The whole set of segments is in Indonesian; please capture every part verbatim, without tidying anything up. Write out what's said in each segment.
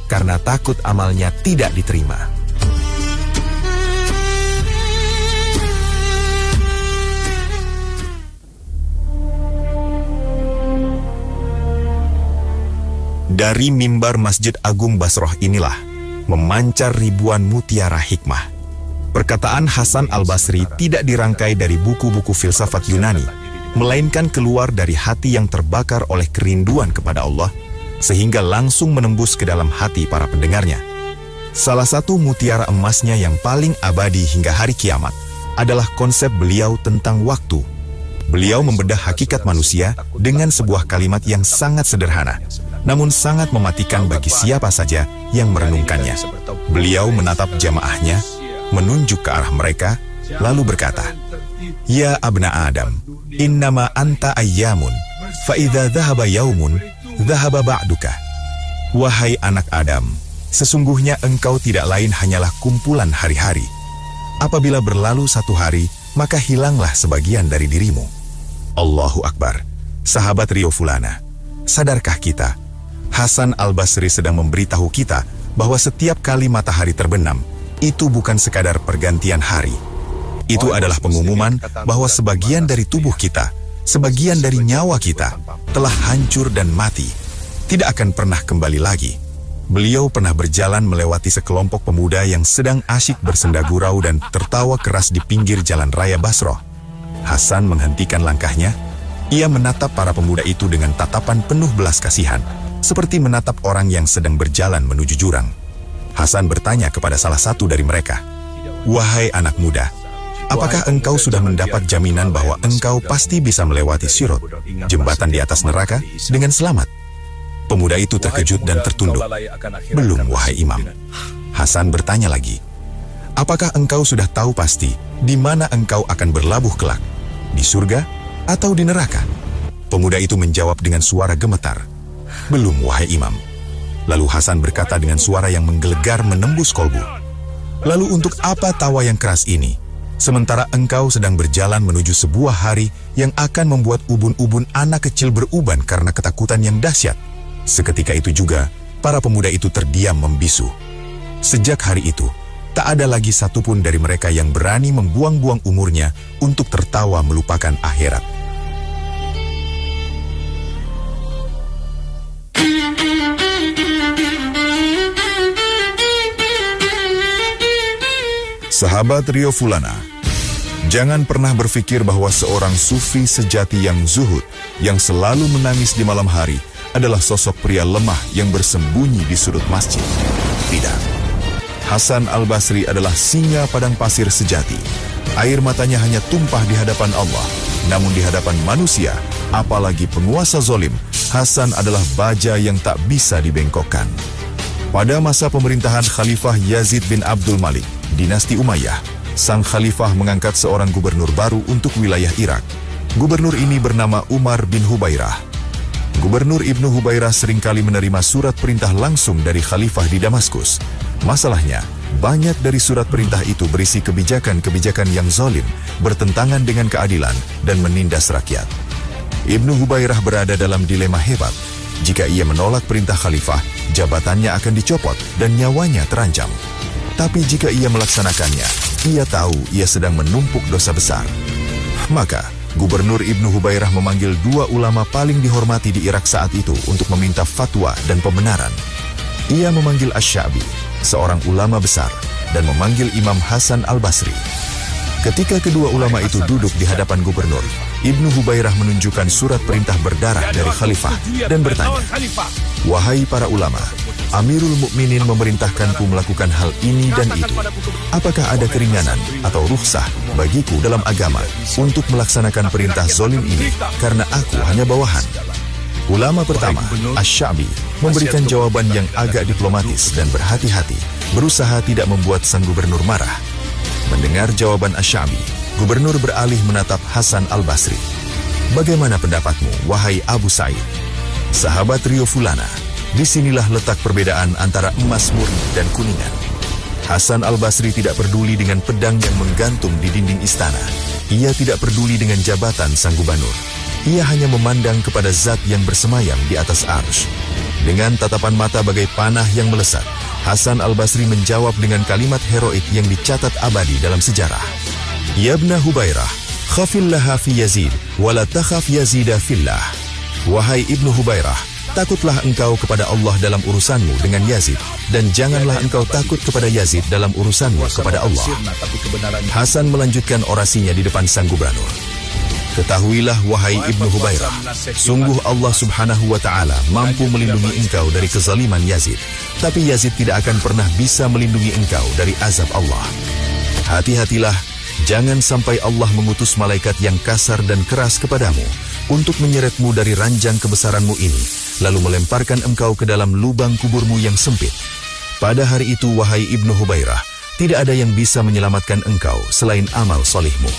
karena takut amalnya tidak diterima. Dari mimbar Masjid Agung Basroh inilah memancar ribuan mutiara hikmah. Perkataan Hasan Al-Basri tidak dirangkai dari buku-buku filsafat Yunani, melainkan keluar dari hati yang terbakar oleh kerinduan kepada Allah, sehingga langsung menembus ke dalam hati para pendengarnya. Salah satu mutiara emasnya yang paling abadi hingga hari kiamat adalah konsep beliau tentang waktu. Beliau membedah hakikat manusia dengan sebuah kalimat yang sangat sederhana, namun sangat mematikan bagi siapa saja yang merenungkannya. Beliau menatap jamaahnya, menunjuk ke arah mereka, lalu berkata, "Ya abna Adam, innama anta ayyamun, fa idza dhahaba yaumun, dhahaba ba'duka." Wahai anak Adam, sesungguhnya engkau tidak lain hanyalah kumpulan hari-hari. Apabila berlalu satu hari, maka hilanglah sebagian dari dirimu. Allahu Akbar. Sahabat Rio Fulana, sadarkah kita? Hasan Al-Basri sedang memberitahu kita bahwa setiap kali matahari terbenam, itu bukan sekadar pergantian hari. Itu adalah pengumuman bahwa sebagian dari tubuh kita, sebagian dari nyawa kita, telah hancur dan mati, tidak akan pernah kembali lagi. Beliau pernah berjalan melewati sekelompok pemuda yang sedang asyik bersenda gurau dan tertawa keras di pinggir jalan raya Basroh. Hasan menghentikan langkahnya. Ia menatap para pemuda itu dengan tatapan penuh belas kasihan, seperti menatap orang yang sedang berjalan menuju jurang. Hasan bertanya kepada salah satu dari mereka, "Wahai anak muda, apakah engkau sudah mendapat jaminan bahwa engkau pasti bisa melewati Sirat, jembatan di atas neraka, dengan selamat?" Pemuda itu terkejut dan tertunduk. "Belum, wahai imam." Hasan bertanya lagi, "Apakah engkau sudah tahu pasti di mana engkau akan berlabuh kelak? Di surga atau di neraka?" Pemuda itu menjawab dengan suara gemetar, "Belum, wahai imam." Lalu Hasan berkata dengan suara yang menggelegar menembus kolbu, "Lalu untuk apa tawa yang keras ini? Sementara engkau sedang berjalan menuju sebuah hari yang akan membuat ubun-ubun anak kecil beruban karena ketakutan yang dahsyat." Seketika itu juga, para pemuda itu terdiam membisu. Sejak hari itu, tak ada lagi satupun dari mereka yang berani membuang-buang umurnya untuk tertawa melupakan akhirat. Sahabat Rio Fulana, jangan pernah berpikir bahwa seorang sufi sejati yang zuhud, yang selalu menangis di malam hari, adalah sosok pria lemah yang bersembunyi di sudut masjid. Tidak. Hasan Al-Basri adalah singa padang pasir sejati. Air matanya hanya tumpah di hadapan Allah, namun di hadapan manusia, apalagi penguasa zolim, Hasan adalah baja yang tak bisa dibengkokkan. Pada masa pemerintahan Khalifah Yazid bin Abdul Malik, dinasti Umayyah, sang khalifah mengangkat seorang gubernur baru untuk wilayah Irak. Gubernur ini bernama Umar bin Hubairah. Gubernur Ibnu Hubairah seringkali menerima surat perintah langsung dari khalifah di Damaskus. Masalahnya, banyak dari surat perintah itu berisi kebijakan-kebijakan yang zalim, bertentangan dengan keadilan, dan menindas rakyat. Ibnu Hubairah berada dalam dilema hebat. Jika ia menolak perintah khalifah, jabatannya akan dicopot dan nyawanya terancam. Tapi jika ia melaksanakannya, ia tahu ia sedang menumpuk dosa besar. Maka, Gubernur Ibnu Hubairah memanggil dua ulama paling dihormati di Irak saat itu untuk meminta fatwa dan pembenaran. Ia memanggil Asy-Sya'bi, seorang ulama besar, dan memanggil Imam Hasan Al-Basri. Ketika kedua ulama itu duduk di hadapan gubernur, Ibnu Hubairah menunjukkan surat perintah berdarah dari khalifah dan bertanya, "Wahai para ulama, Amirul Mukminin memerintahkanku melakukan hal ini dan itu. Apakah ada keringanan atau rukhsah bagiku dalam agama untuk melaksanakan perintah zalim ini karena aku hanya bawahan?" Ulama pertama, Asy-Sya'bi, memberikan jawaban yang agak diplomatis dan berhati-hati, berusaha tidak membuat sang gubernur marah. Mendengar jawaban Asy-Sya'bi, gubernur beralih menatap Hasan Al-Basri. "Bagaimana pendapatmu, wahai Abu Sa'id?" Sahabat Rio Fulana, disinilah letak perbedaan antara emas murni dan kuningan. Hasan Al-Basri tidak peduli dengan pedang yang menggantung di dinding istana. Ia tidak peduli dengan jabatan sang gubernur. Ia hanya memandang kepada zat yang bersemayam di atas arsy. Dengan tatapan mata bagai panah yang melesat, Hasan Al-Basri menjawab dengan kalimat heroik yang dicatat abadi dalam sejarah. Ya Ibna Hubairah, khafillaha fi Yazid, wala takhaf Yazida fillah. Wahai Ibnu Hubairah, takutlah engkau kepada Allah dalam urusanmu dengan Yazid, dan janganlah engkau takut kepada Yazid dalam urusanmu kepada Allah. Hasan melanjutkan orasinya di depan sang gubernur. Ketahuilah wahai Ibnu Hubairah, sungguh Allah subhanahu wa ta'ala mampu melindungi engkau dari kezaliman Yazid, tapi Yazid tidak akan pernah bisa melindungi engkau dari azab Allah. Hati-hatilah, jangan sampai Allah mengutus malaikat yang kasar dan keras kepadamu untuk menyeretmu dari ranjang kebesaranmu ini, lalu melemparkan engkau ke dalam lubang kuburmu yang sempit. Pada hari itu, wahai Ibnu Hubairah, tidak ada yang bisa menyelamatkan engkau selain amal solihmu.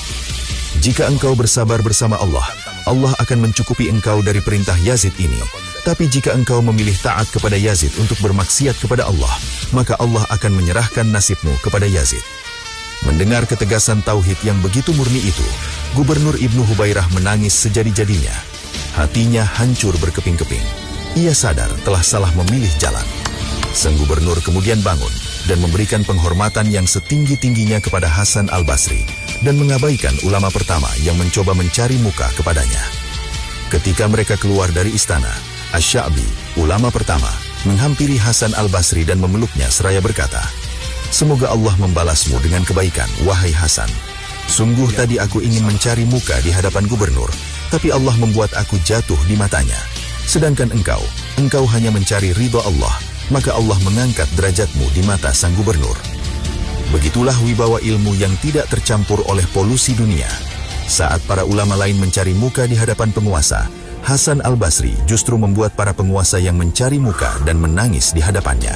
Jika engkau bersabar bersama Allah, Allah akan mencukupi engkau dari perintah Yazid ini. Tapi jika engkau memilih taat kepada Yazid untuk bermaksiat kepada Allah, maka Allah akan menyerahkan nasibmu kepada Yazid. Mendengar ketegasan tauhid yang begitu murni itu, Gubernur Ibnu Hubairah menangis sejadi-jadinya. Hatinya hancur berkeping-keping. Ia sadar telah salah memilih jalan. Sang gubernur kemudian bangun dan memberikan penghormatan yang setinggi-tingginya kepada Hasan Al-Basri dan mengabaikan ulama pertama yang mencoba mencari muka kepadanya. Ketika mereka keluar dari istana, Asy-Sya'bi, ulama pertama, menghampiri Hasan Al-Basri dan memeluknya seraya berkata, "Semoga Allah membalasmu dengan kebaikan, wahai Hasan. Sungguh tadi aku ingin mencari muka di hadapan gubernur, tapi Allah membuat aku jatuh di matanya. Sedangkan engkau, engkau hanya mencari ridha Allah, maka Allah mengangkat derajatmu di mata sang gubernur." Begitulah wibawa ilmu yang tidak tercampur oleh polusi dunia. Saat para ulama lain mencari muka di hadapan penguasa, Hasan Al-Basri justru membuat para penguasa yang mencari muka dan menangis di hadapannya.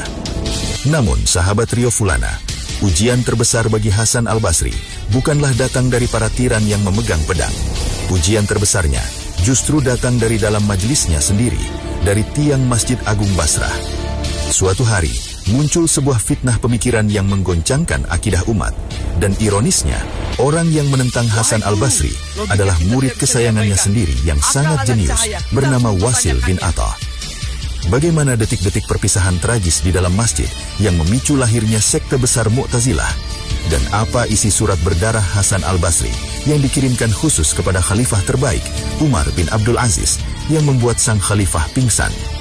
Namun, sahabat Rio Fulana, ujian terbesar bagi Hasan Al-Basri bukanlah datang dari para tiran yang memegang pedang. Ujian terbesarnya justru datang dari dalam majelisnya sendiri, dari tiang Masjid Agung Basrah. Suatu hari, muncul sebuah fitnah pemikiran yang menggoncangkan akidah umat. Dan ironisnya, orang yang menentang Hasan Al-Basri adalah murid kesayangannya sendiri yang sangat jenius bernama Wasil bin Atta. Bagaimana detik-detik perpisahan tragis di dalam masjid yang memicu lahirnya sekte besar Mu'tazilah? Dan apa isi surat berdarah Hasan Al-Basri yang dikirimkan khusus kepada khalifah terbaik, Umar bin Abdul Aziz, yang membuat sang khalifah pingsan?